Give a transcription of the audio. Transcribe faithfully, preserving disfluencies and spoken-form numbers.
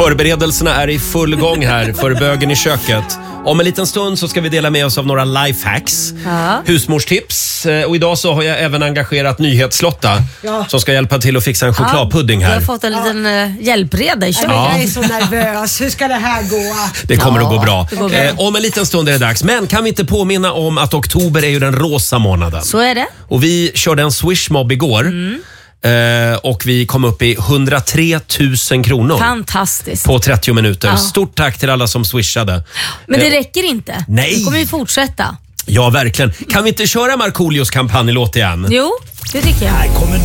Förberedelserna är i full gång här för bögen i köket. Om en liten stund så ska vi dela med oss av några lifehacks, Ja. husmorstips. Och idag så har jag även engagerat Nyhetslotta Ja. som ska hjälpa till att fixa en chokladpudding Jag här. har fått en liten uh, hjälpreda i köket. Ja. Jag är så nervös. Hur ska det här gå? Det kommer Ja, att gå bra. det går bra. Eh, om en liten stund är det dags. Men kan vi inte påminna om att oktober är ju den rosa månaden. Så är det. Och vi körde en swishmob igår. Mm. Eh, och vi kom upp i hundratre tusen kronor. Fantastiskt. På trettio minuter. Ja. Stort tack till alla som swishade. Men det Eh, räcker inte. Nej. Nu kommer vi fortsätta. Ja, verkligen. Kan vi inte köra Markoolios kampanjlåt igen? Jo, det tycker jag.